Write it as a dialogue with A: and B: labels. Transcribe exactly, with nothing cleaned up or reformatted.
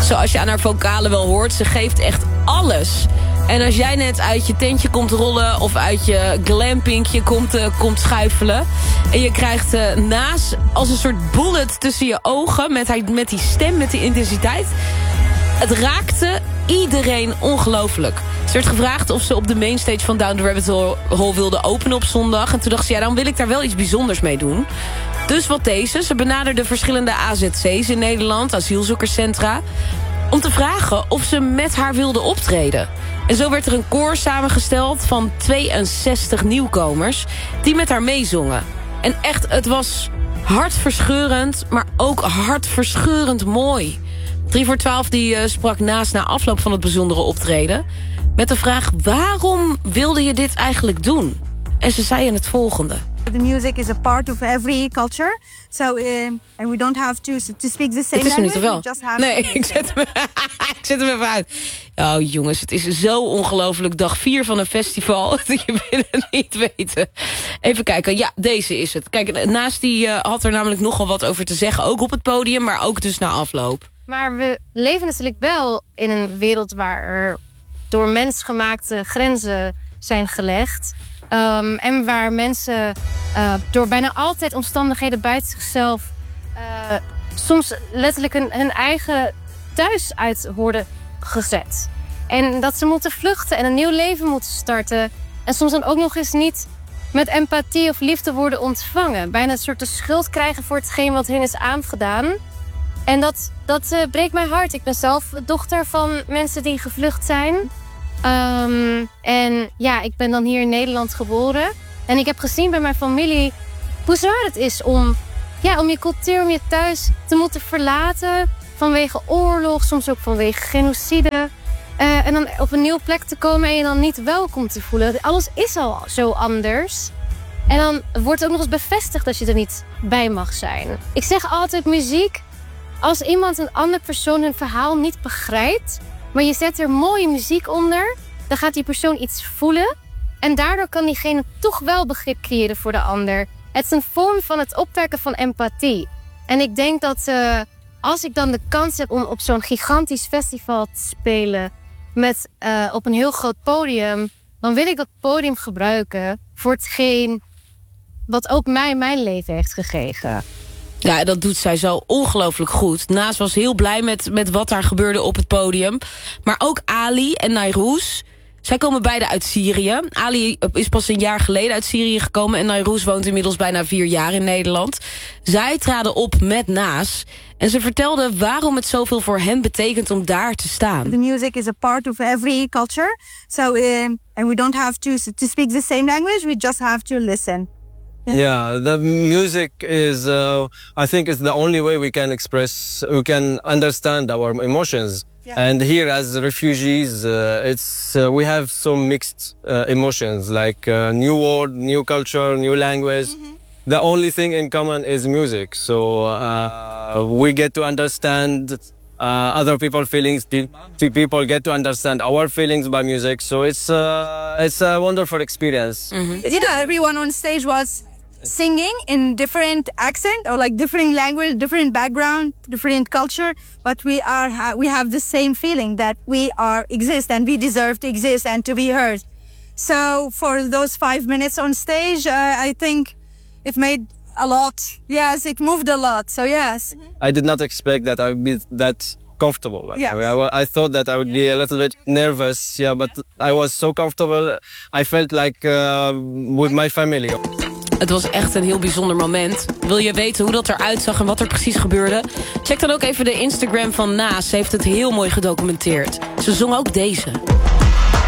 A: Zoals je aan haar vocalen wel hoort, ze geeft echt alles. En als jij net uit je tentje komt rollen of uit je glampingje komt, uh, komt schuifelen... en je krijgt uh, naast als een soort bullet tussen je ogen met, haar, met die stem, met die intensiteit... Het raakte iedereen ongelooflijk. Ze werd gevraagd of ze op de mainstage van Down the Rabbit Hole wilde openen op zondag. En toen dacht ze, ja, dan wil ik daar wel iets bijzonders mee doen. Dus wat deze, ze benaderde verschillende A Z C's in Nederland, asielzoekerscentra... om te vragen of ze met haar wilde optreden. En zo werd er een koor samengesteld van tweeënzestig nieuwkomers... die met haar meezongen. En echt, het was hartverscheurend, maar ook hartverscheurend mooi... drie voor twaalf die uh, sprak naast na afloop van het bijzondere optreden... met de vraag, waarom wilde je dit eigenlijk doen? En ze zeiden het volgende.
B: The music is a part of every culture. So, uh, and we don't have to, to speak the same
A: het is
B: language.
A: Wel. Just have nee, ik zet, hem, ik zet hem even uit. Oh jongens, het is zo ongelooflijk. Dag vier van een festival. Je wil het niet weten. Even kijken. Ja, deze is het. Kijk, naast die uh, had er namelijk nogal wat over te zeggen. Ook op het podium, maar ook dus na afloop.
C: Maar we leven natuurlijk wel in een wereld waar er door mensgemaakte grenzen zijn gelegd. Um, en waar mensen uh, door bijna altijd omstandigheden buiten zichzelf... Uh, soms letterlijk hun, hun eigen thuis uit worden gezet. En dat ze moeten vluchten en een nieuw leven moeten starten. En soms dan ook nog eens niet met empathie of liefde worden ontvangen. Bijna een soort de schuld krijgen voor hetgeen wat hun is aangedaan. En dat, dat uh, breekt mijn hart. Ik ben zelf dochter van mensen die gevlucht zijn. Um, en ja, ik ben dan hier in Nederland geboren. En ik heb gezien bij mijn familie hoe zwaar het is om, ja, om je cultuur, om je thuis te moeten verlaten. Vanwege oorlog, soms ook vanwege genocide. Uh, en dan op een nieuwe plek te komen en je dan niet welkom te voelen. Alles is al zo anders. En dan wordt ook nog eens bevestigd dat je er niet bij mag zijn. Ik zeg altijd, muziek... Als iemand een andere persoon hun verhaal niet begrijpt... maar je zet er mooie muziek onder... dan gaat die persoon iets voelen... en daardoor kan diegene toch wel begrip creëren voor de ander. Het is een vorm van het opwekken van empathie. En ik denk dat uh, als ik dan de kans heb om op zo'n gigantisch festival te spelen... met uh, op een heel groot podium... dan wil ik dat podium gebruiken voor hetgeen... wat ook mij mijn leven heeft gegeven.
A: Ja, dat doet zij zo ongelooflijk goed. Naas was heel blij met, met wat daar gebeurde op het podium. Maar ook Ali en Nairouz. Zij komen beide uit Syrië. Ali is pas een jaar geleden uit Syrië gekomen... en Nairouz woont inmiddels bijna vier jaar in Nederland. Zij traden op met Naas. En ze vertelde waarom het zoveel voor hen betekent om daar te staan.
B: The music is a part of every culture. So, uh, and we don't have to, to speak the same language. We just have to listen.
D: Yeah. yeah, the music is, uh, I think it's the only way we can express, we can understand our emotions. Yeah. And here as refugees, uh, it's, uh, we have some mixed uh, emotions, like uh, new world, new culture, new language. Mm-hmm. The only thing in common is music. So uh, we get to understand uh, other people's feelings. People get to understand our feelings by music. So it's, uh, it's a wonderful experience.
B: Mm-hmm. You know, everyone on stage was singing in different accent or like different language, different background, different culture, but we are we have the same feeling that we are exist and we deserve to exist and to be heard. So for those five minutes on stage, uh, I think it made a lot. Yes, it moved a lot. So yes,
D: I did not expect that I would be that comfortable.
B: Yeah.
D: I, I thought that I would be a little bit nervous. Yeah, but I was so comfortable. I felt like uh, with my family.
A: Het was echt een heel bijzonder moment. Wil je weten hoe dat eruit zag en wat er precies gebeurde? Check dan ook even de Instagram van Naas. Ze heeft het heel mooi gedocumenteerd. Ze zong ook deze.